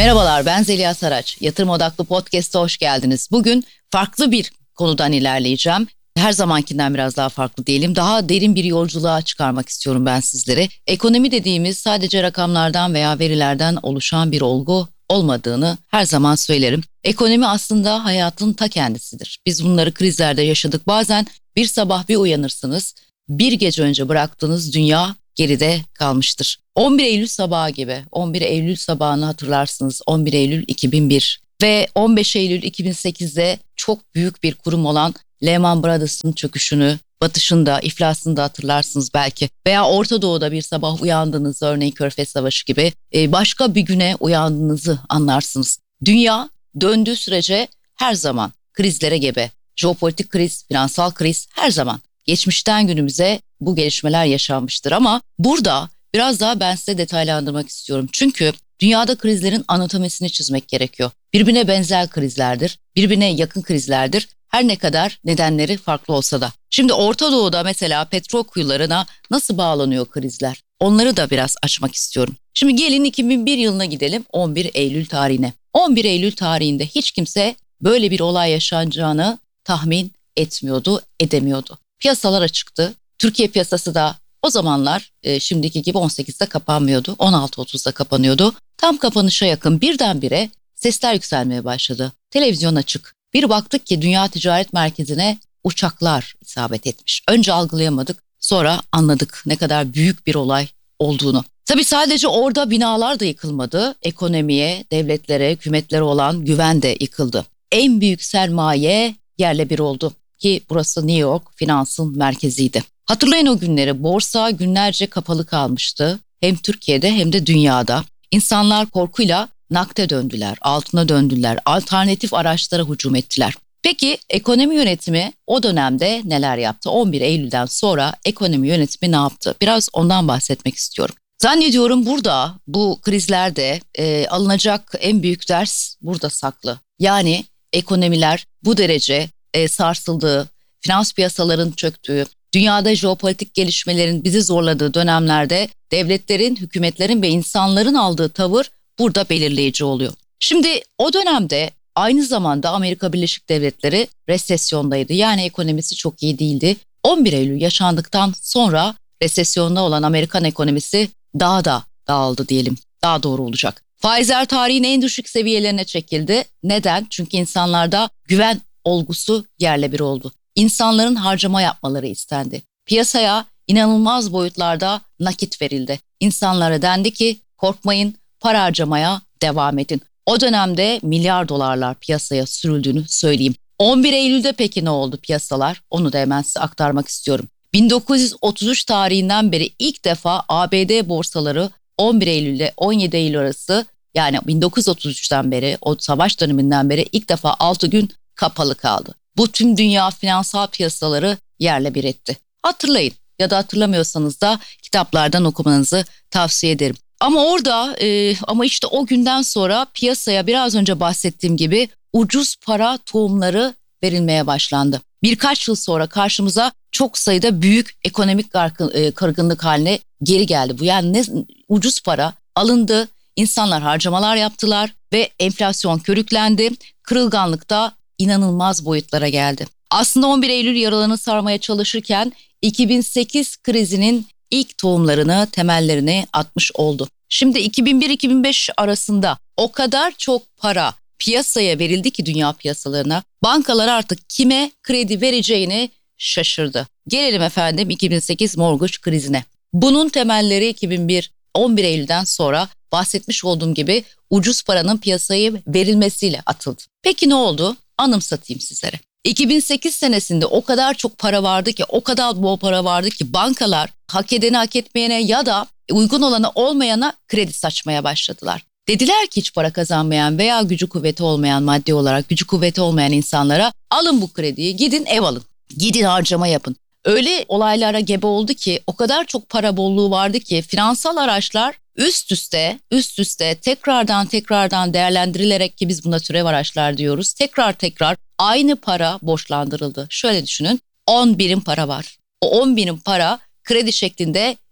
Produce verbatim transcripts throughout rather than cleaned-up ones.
Merhabalar, ben Zeliha Saraç. Yatırım Odaklı Podcast'a hoş geldiniz. Bugün farklı bir konudan ilerleyeceğim. Her zamankinden biraz daha farklı diyelim. Daha derin bir yolculuğa çıkarmak istiyorum ben sizleri. Ekonomi dediğimiz sadece rakamlardan veya verilerden oluşan bir olgu olmadığını her zaman söylerim. Ekonomi aslında hayatın ta kendisidir. Biz bunları krizlerde yaşadık. Bazen bir sabah bir uyanırsınız, bir gece önce bıraktığınız dünya geride kalmıştır. on bir Eylül sabahı gibi. on bir Eylül sabahını hatırlarsınız. on bir Eylül iki bin bir ve on beş Eylül iki bin sekizde çok büyük bir kurum olan Lehman Brothers'ın çöküşünü, batışında, iflasını da hatırlarsınız belki. Veya Orta Doğu'da bir sabah uyandığınız, örneğin Körfez Savaşı gibi başka bir güne uyandığınızı anlarsınız. Dünya döndüğü sürece her zaman krizlere gebe. Jeopolitik kriz, finansal kriz her zaman. Geçmişten günümüze bu gelişmeler yaşanmıştır ama burada biraz daha ben size detaylandırmak istiyorum. Çünkü dünyada krizlerin anatomisini çizmek gerekiyor. Birbirine benzer krizlerdir, birbirine yakın krizlerdir. Her ne kadar nedenleri farklı olsa da. Şimdi Orta Doğu'da mesela petrol kuyularına nasıl bağlanıyor krizler? Onları da biraz açmak istiyorum. Şimdi gelin iki bin bir yılına gidelim, on bir Eylül tarihine. on bir Eylül tarihinde hiç kimse böyle bir olay yaşanacağını tahmin etmiyordu, edemiyordu. Piyasalar açıktı. Türkiye piyasası da o zamanlar e, şimdiki gibi on sekizde kapanmıyordu. on altı otuzda kapanıyordu. Tam kapanışa yakın birdenbire sesler yükselmeye başladı. Televizyon açık. Bir baktık ki Dünya Ticaret Merkezi'ne uçaklar isabet etmiş. Önce algılayamadık, sonra anladık ne kadar büyük bir olay olduğunu. Tabii sadece orada binalar da yıkılmadı. Ekonomiye, devletlere, hükümetlere olan güven de yıkıldı. En büyük sermaye yerle bir oldu. Ki burası New York finansın merkeziydi. Hatırlayın o günleri, borsa günlerce kapalı kalmıştı. Hem Türkiye'de hem de dünyada. İnsanlar korkuyla nakde döndüler, altına döndüler, alternatif araçlara hücum ettiler. Peki ekonomi yönetimi o dönemde neler yaptı? on bir Eylül'den sonra ekonomi yönetimi ne yaptı? Biraz ondan bahsetmek istiyorum. Zannediyorum burada bu krizlerde e, alınacak en büyük ders burada saklı. Yani ekonomiler bu derece e, sarsıldığı, finans piyasaların çöktüğü, dünyada jeopolitik gelişmelerin bizi zorladığı dönemlerde devletlerin, hükümetlerin ve insanların aldığı tavır burada belirleyici oluyor. Şimdi o dönemde aynı zamanda Amerika Birleşik Devletleri resesyondaydı. Yani ekonomisi çok iyi değildi. on bir Eylül yaşandıktan sonra resesyonda olan Amerikan ekonomisi daha da dağıldı diyelim. Daha doğru olacak. Faizler tarihin en düşük seviyelerine çekildi. Neden? Çünkü insanlarda güven olgusu yerle bir oldu. İnsanların harcama yapmaları istendi. Piyasaya inanılmaz boyutlarda nakit verildi. İnsanlara dendi ki korkmayın, para harcamaya devam edin. O dönemde milyar dolarlar piyasaya sürüldüğünü söyleyeyim. on bir Eylül'de peki ne oldu piyasalar? Onu da hemen size aktarmak istiyorum. bin dokuz yüz otuz üç tarihinden beri ilk defa A B D borsaları on bir Eylül ile on yedi Eylül arası, yani bin dokuz yüz otuz üçten beri, o savaş döneminden beri ilk defa altı gün kapalı kaldı. Bu tüm dünya finansal piyasaları yerle bir etti. Hatırlayın ya da hatırlamıyorsanız da kitaplardan okumanızı tavsiye ederim. Ama orada e, ama işte o günden sonra piyasaya biraz önce bahsettiğim gibi ucuz para tohumları verilmeye başlandı. Birkaç yıl sonra karşımıza çok sayıda büyük ekonomik kırgınlık haline geri geldi. Bu yani ne, ucuz para alındı, insanlar harcamalar yaptılar ve enflasyon körüklendi. Kırılganlık da inanılmaz boyutlara geldi. Aslında on bir Eylül yaralarını sarmaya çalışırken iki bin sekiz krizinin ilk tohumlarını, temellerini atmış oldu. Şimdi iki bin bir iki bin beş arasında o kadar çok para piyasaya verildi ki dünya piyasalarına, bankalar artık kime kredi vereceğini şaşırdı. Gelelim efendim iki bin sekiz mortgage krizine. Bunun temelleri iki bin bir on bir Eylül'den sonra bahsetmiş olduğum gibi ucuz paranın piyasaya verilmesiyle atıldı. Peki ne oldu? Anımsatayım sizlere. iki bin sekiz senesinde o kadar çok para vardı ki, o kadar bol para vardı ki bankalar hak edeni hak etmeyene ya da uygun olanı olmayana kredi saçmaya başladılar. Dediler ki hiç para kazanmayan veya gücü kuvveti olmayan, maddi olarak gücü kuvveti olmayan insanlara alın bu krediyi, gidin ev alın, gidin harcama yapın. Öyle olaylara gebe oldu ki, o kadar çok para bolluğu vardı ki finansal araçlar üst üste üst üste tekrardan tekrardan değerlendirilerek, ki biz buna türev araçlar diyoruz, tekrar tekrar aynı para borçlandırıldı. Şöyle düşünün, on birim para var. O on birim para kredi şeklinde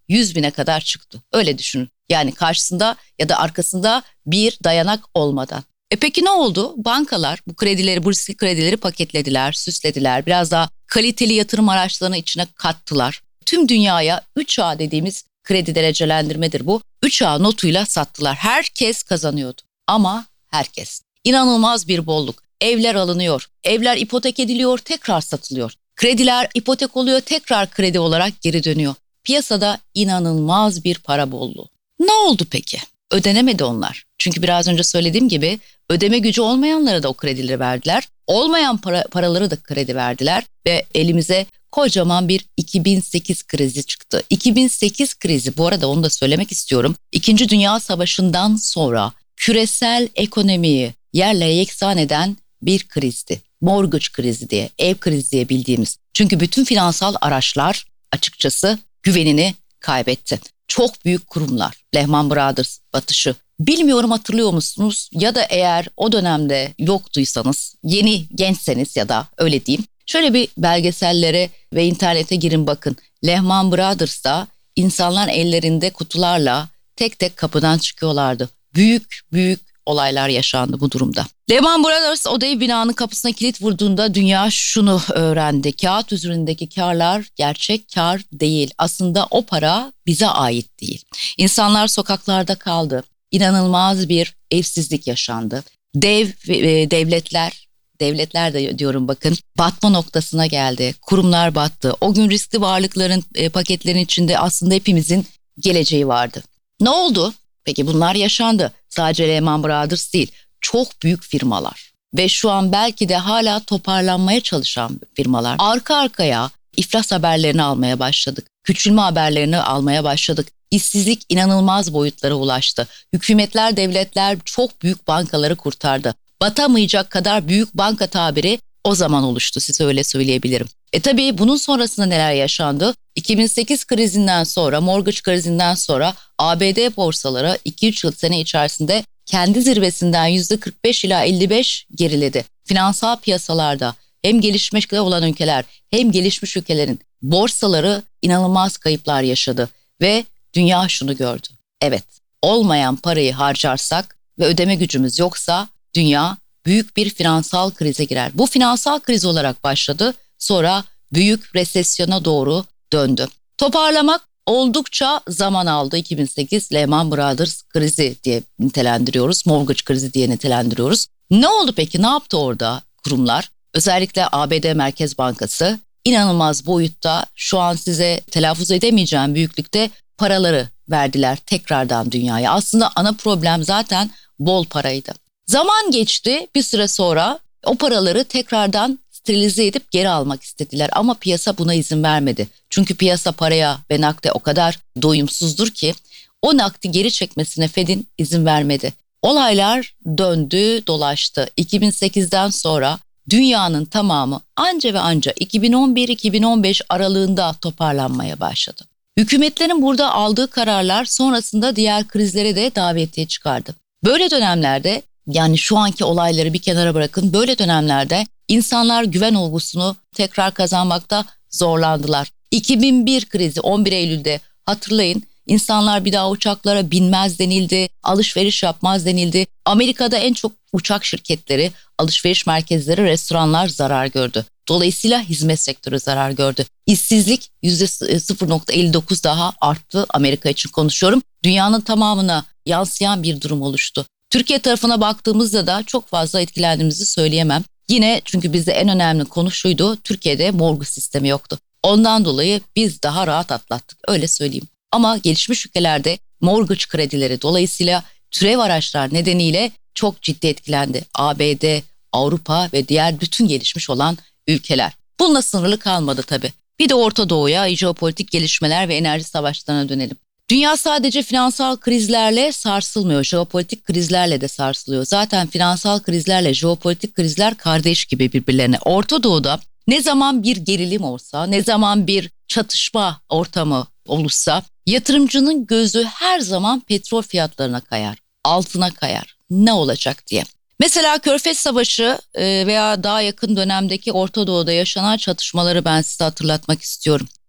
yüz bine kadar çıktı. Öyle düşünün. Yani karşısında ya da arkasında bir dayanak olmadan. E peki ne oldu? Bankalar bu kredileri, bu riskli kredileri paketlediler, süslediler. Biraz daha kaliteli yatırım araçlarını içine kattılar. Tüm dünyaya üç A dediğimiz kredi derecelendirmedir bu. üç A notuyla sattılar. Herkes kazanıyordu. Ama herkes. İnanılmaz bir bolluk. Evler alınıyor. Evler ipotek ediliyor, tekrar satılıyor. Krediler ipotek oluyor, tekrar kredi olarak geri dönüyor. Piyasada inanılmaz bir para bolluğu. Ne oldu peki? Ödenemedi onlar. Çünkü biraz önce söylediğim gibi ödeme gücü olmayanlara da o kredileri verdiler. Olmayan para, paraları da kredi verdiler ve elimize kocaman bir iki bin sekiz krizi çıktı. iki bin sekiz krizi, bu arada onu da söylemek istiyorum. İkinci Dünya Savaşı'ndan sonra küresel ekonomiyi yerle yeksan eden bir krizdi. Mortgage krizi diye, ev krizi diye bildiğimiz. Çünkü bütün finansal araçlar açıkçası güvenini kaybetti. Çok büyük kurumlar, Lehman Brothers batışı. Bilmiyorum hatırlıyor musunuz? Ya da eğer o dönemde yoktuysanız, yeni gençseniz ya da öyle diyeyim. Şöyle bir belgesellere ve internete girin bakın. Lehman Brothers'ta insanlar ellerinde kutularla tek tek kapıdan çıkıyorlardı. Büyük büyük olaylar yaşandı bu durumda. Lehman Brothers o dev binanın kapısına kilit vurduğunda dünya şunu öğrendi. Kağıt üzerindeki karlar gerçek kar değil. Aslında o para bize ait değil. İnsanlar sokaklarda kaldı. İnanılmaz bir evsizlik yaşandı. Dev e, devletler, devletler de diyorum bakın, batma noktasına geldi. Kurumlar battı. O gün riskli varlıkların e, paketlerin içinde aslında hepimizin geleceği vardı. Ne oldu? Peki bunlar yaşandı. Sadece Lehman Brothers değil, çok büyük firmalar ve şu an belki de hala toparlanmaya çalışan firmalar arka arkaya iflas haberlerini almaya başladık. Küçülme haberlerini almaya başladık. İşsizlik inanılmaz boyutlara ulaştı. Hükümetler, devletler çok büyük bankaları kurtardı. Batamayacak kadar büyük banka tabiri o zaman oluştu, size öyle söyleyebilirim. E tabii bunun sonrasında neler yaşandı? iki bin sekiz krizinden sonra, mortgage krizinden sonra A B D borsaları iki üç yıl sene içerisinde kendi zirvesinden yüzde kırk beş ila elli beş geriledi. Finansal piyasalarda hem gelişmekte olan ülkeler hem gelişmiş ülkelerin borsaları inanılmaz kayıplar yaşadı ve dünya şunu gördü. Evet, olmayan parayı harcarsak ve ödeme gücümüz yoksa dünya büyük bir finansal krize girer. Bu finansal kriz olarak başladı, sonra büyük resesyona doğru döndü. Toparlamak oldukça zaman aldı. iki bin sekiz Lehman Brothers krizi diye nitelendiriyoruz, mortgage krizi diye nitelendiriyoruz. Ne oldu peki? Ne yaptı orada kurumlar? Özellikle A B D Merkez Bankası inanılmaz boyutta, şu an size telaffuz edemeyeceğim büyüklükte paraları verdiler tekrardan dünyaya. Aslında ana problem zaten bol paraydı. Zaman geçti, bir süre sonra o paraları tekrardan sterilize edip geri almak istediler ama piyasa buna izin vermedi. Çünkü piyasa paraya ve nakde o kadar doyumsuzdur ki o nakdi geri çekmesine Fed'in izin vermedi. Olaylar döndü dolaştı. iki bin sekizden sonra dünyanın tamamı anca ve anca iki bin on bir iki bin on beş aralığında toparlanmaya başladı. Hükümetlerin burada aldığı kararlar sonrasında diğer krizlere de davetiye çıkardı. Böyle dönemlerde, yani şu anki olayları bir kenara bırakın, böyle dönemlerde insanlar güven olgusunu tekrar kazanmakta zorlandılar. iki bin bir krizi on bir Eylül'de hatırlayın, insanlar bir daha uçaklara binmez denildi, alışveriş yapmaz denildi. Amerika'da en çok uçak şirketleri, alışveriş merkezleri, restoranlar zarar gördü. Dolayısıyla hizmet sektörü zarar gördü. İşsizlik yüzde sıfır virgül elli dokuz daha arttı, Amerika için konuşuyorum. Dünyanın tamamına yansıyan bir durum oluştu. Türkiye tarafına baktığımızda da çok fazla etkilendiğimizi söyleyemem. Yine çünkü bizde en önemli konu şuydu, Türkiye'de mortgage sistemi yoktu. Ondan dolayı biz daha rahat atlattık, öyle söyleyeyim. Ama gelişmiş ülkelerde mortgage kredileri dolayısıyla türev araçlar nedeniyle çok ciddi etkilendi. A B D, Avrupa ve diğer bütün gelişmiş olan ülkeler. Bununla sınırlı kalmadı tabii. Bir de Orta Doğu'ya, jeopolitik gelişmeler ve enerji savaşlarına dönelim. Dünya sadece finansal krizlerle sarsılmıyor, jeopolitik krizlerle de sarsılıyor. Zaten finansal krizlerle jeopolitik krizler kardeş gibi birbirlerine. Orta Doğu'da ne zaman bir gerilim olsa, ne zaman bir çatışma ortamı olursa yatırımcının gözü her zaman petrol fiyatlarına kayar, altına kayar. Ne olacak diye. Mesela Körfez Savaşı veya daha yakın dönemdeki Orta Doğu'da yaşanan çatışmaları ben size hatırlatmak istiyorum.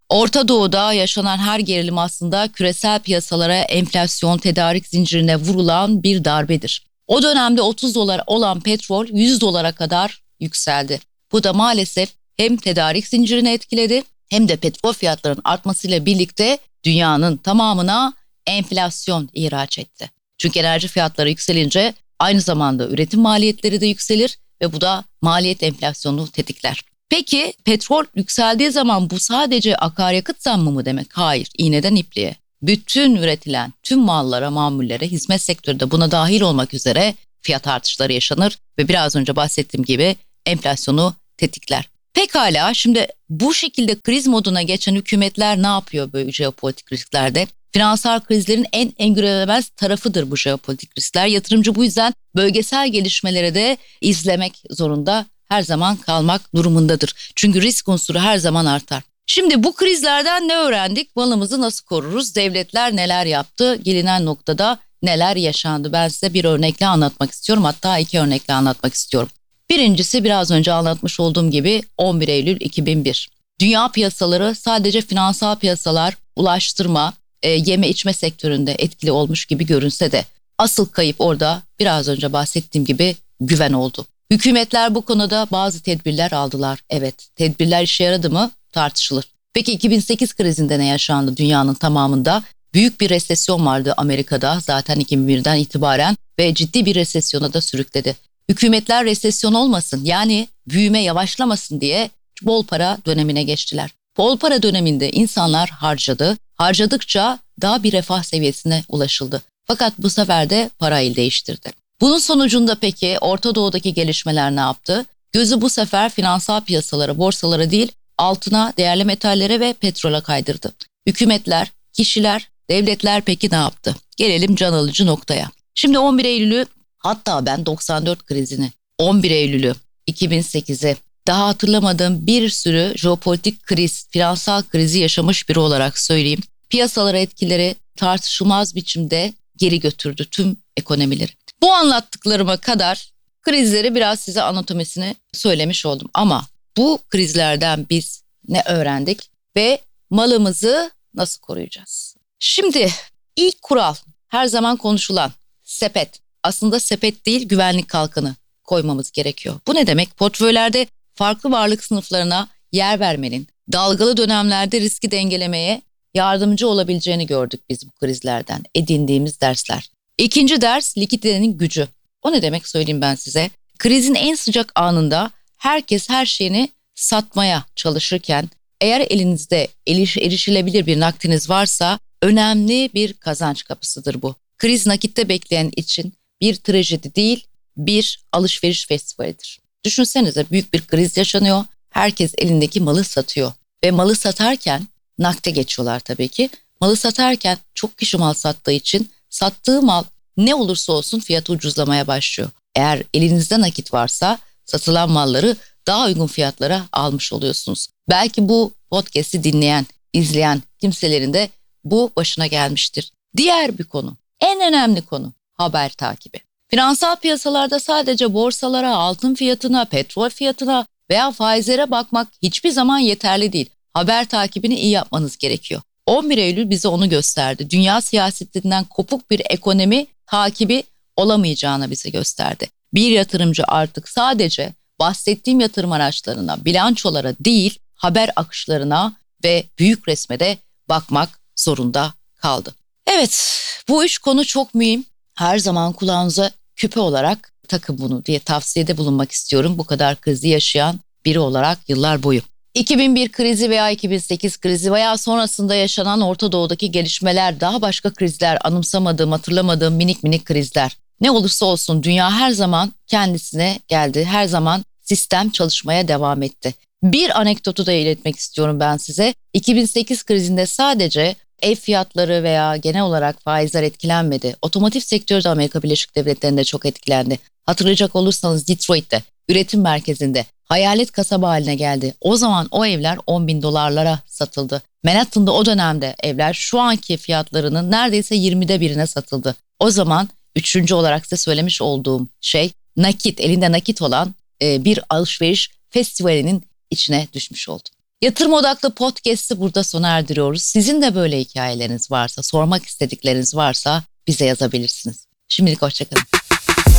Orta Doğu'da yaşanan her gerilim aslında küresel piyasalara, enflasyon, tedarik zincirine vurulan bir darbedir. O dönemde otuz dolar olan petrol yüz dolara kadar yükseldi. Bu da maalesef hem tedarik zincirini etkiledi hem de petrol fiyatlarının artmasıyla birlikte dünyanın tamamına enflasyon ihraç etti. Çünkü enerji fiyatları yükselince aynı zamanda üretim maliyetleri de yükselir ve bu da maliyet enflasyonunu tetikler. Peki petrol yükseldiği zaman bu sadece akaryakıt zammı mı demek? Hayır, iğneden ipliğe. Bütün üretilen tüm mallara, mamullere, hizmet sektörü de buna dahil olmak üzere fiyat artışları yaşanır ve biraz önce bahsettiğim gibi enflasyonu tetikler. Pekala, şimdi bu şekilde kriz moduna geçen hükümetler ne yapıyor böyle jeopolitik risklerde? Finansal krizlerin en öngörülemez tarafıdır bu jeopolitik riskler. Yatırımcı bu yüzden bölgesel gelişmelere de izlemek zorunda, her zaman kalmak durumundadır. Çünkü risk unsuru her zaman artar. Şimdi bu krizlerden ne öğrendik? Malımızı nasıl koruruz? Devletler neler yaptı? Gelinen noktada neler yaşandı? Ben size bir örnekle anlatmak istiyorum. Hatta iki örnekle anlatmak istiyorum. Birincisi biraz önce anlatmış olduğum gibi on bir Eylül iki bin bir. Dünya piyasaları sadece finansal piyasalar, ulaştırma, e, yeme içme sektöründe etkili olmuş gibi görünse de asıl kayıp orada biraz önce bahsettiğim gibi güven oldu. Hükümetler bu konuda bazı tedbirler aldılar. Evet, tedbirler işe yaradı mı tartışılır. Peki iki bin sekiz krizinde ne yaşandı dünyanın tamamında? Büyük bir resesyon vardı Amerika'da zaten iki bin birden itibaren ve ciddi bir resesyona da sürükledi. Hükümetler resesyon olmasın, yani büyüme yavaşlamasın diye bol para dönemine geçtiler. Bol para döneminde insanlar harcadı. Harcadıkça daha bir refah seviyesine ulaşıldı. Fakat bu sefer de para el değiştirdi. Bunun sonucunda peki Orta Doğu'daki gelişmeler ne yaptı? Gözü bu sefer finansal piyasalara, borsalara değil, altına, değerli metallere ve petrola kaydırdı. Hükümetler, kişiler, devletler peki ne yaptı? Gelelim can alıcı noktaya. Şimdi on bir Eylül'ü, hatta ben doksan dört krizini, on bir Eylül'ü, iki bin sekizi, daha hatırlamadığım bir sürü jeopolitik kriz, finansal krizi yaşamış biri olarak söyleyeyim. Piyasalara etkileri tartışılmaz biçimde geri götürdü tüm ekonomileri. Bu anlattıklarıma kadar krizleri biraz size anatomisini söylemiş oldum. Ama bu krizlerden biz ne öğrendik ve malımızı nasıl koruyacağız? Şimdi ilk kural, her zaman konuşulan sepet. Aslında sepet değil, güvenlik kalkanı koymamız gerekiyor. Bu ne demek? Portföylerde farklı varlık sınıflarına yer vermenin dalgalı dönemlerde riski dengelemeye yardımcı olabileceğini gördük biz bu krizlerden, edindiğimiz dersler. İkinci ders, likiditenin gücü. O ne demek söyleyeyim ben size. Krizin en sıcak anında herkes her şeyini satmaya çalışırken eğer elinizde eriş, erişilebilir bir nakdiniz varsa önemli bir kazanç kapısıdır bu. Kriz nakitte bekleyen için bir trajedi değil, bir alışveriş festivalidir. Düşünsenize, büyük bir kriz yaşanıyor. Herkes elindeki malı satıyor ve malı satarken nakde geçiyorlar tabii ki. Malı satarken çok kişi mal sattığı için sattığı mal ne olursa olsun fiyatı ucuzlamaya başlıyor. Eğer elinizde nakit varsa satılan malları daha uygun fiyatlara almış oluyorsunuz. Belki bu podcast'i dinleyen, izleyen kimselerin de bu başına gelmiştir. Diğer bir konu, en önemli konu, haber takibi. Finansal piyasalarda sadece borsalara, altın fiyatına, petrol fiyatına veya faizlere bakmak hiçbir zaman yeterli değil. Haber takibini iyi yapmanız gerekiyor. on bir Eylül bize onu gösterdi. Dünya siyasetinden kopuk bir ekonomi takibi olamayacağını bize gösterdi. Bir yatırımcı artık sadece bahsettiğim yatırım araçlarına, bilançolara değil, haber akışlarına ve büyük resme de bakmak zorunda kaldı. Evet, bu üç konu çok mühim. Her zaman kulağınıza küpe olarak takın bunu diye tavsiyede bulunmak istiyorum. Bu kadar krizi yaşayan biri olarak yıllar boyu. iki bin bir krizi veya iki bin sekiz krizi veya sonrasında yaşanan Orta Doğu'daki gelişmeler, daha başka krizler, anımsamadığım, hatırlamadığım minik minik krizler. Ne olursa olsun dünya her zaman kendisine geldi. Her zaman sistem çalışmaya devam etti. Bir anekdotu da iletmek istiyorum ben size. iki bin sekiz krizinde sadece ev fiyatları veya genel olarak faizler etkilenmedi. Otomotiv sektörü de Amerika Birleşik Devletleri'nde çok etkilendi. Hatırlayacak olursanız Detroit'te, üretim merkezinde hayalet kasaba haline geldi. O zaman o evler on bin dolarlara satıldı. Manhattan'da o dönemde evler şu anki fiyatlarının neredeyse yirmide birine satıldı. O zaman üçüncü olarak size söylemiş olduğum şey, nakit, elinde nakit olan e, bir alışveriş festivalinin içine düşmüş oldum. Yatırım Odaklı Podcast'ı burada sona erdiriyoruz. Sizin de böyle hikayeleriniz varsa, sormak istedikleriniz varsa bize yazabilirsiniz. Şimdilik hoşça kalın.